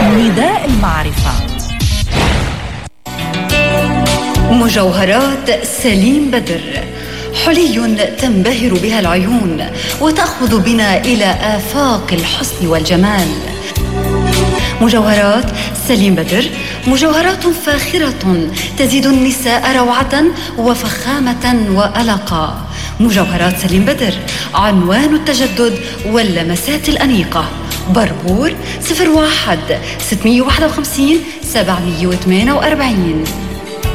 نداء المعرفة. مجوهرات سليم بدر، حلي تنبهر بها العيون وتأخذ بنا إلى آفاق الحسن والجمال. مجوهرات سليم بدر مجوهرات فاخرة تزيد النساء روعة وفخامة وألقا. مجوهرات سليم بدر عنوان التجدد واللمسات الأنيقة. بربور 01 651 748.